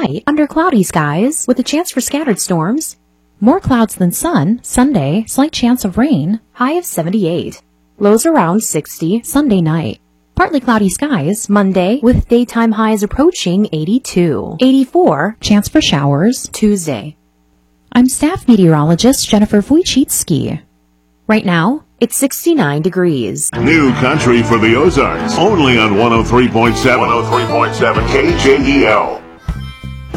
tonight, under cloudy skies, with a chance for scattered storms. More clouds than sun. Sunday, slight chance of rain. High of 78. Lows around 60. Sunday night. Partly cloudy skies. Monday, with daytime highs approaching 82. 84. Chance for showers. Tuesday. I'm staff meteorologist Jennifer Wojcicki. Right now, it's 69 degrees. New country for the Ozarks. Only on 103.7. 103.7 KJEL.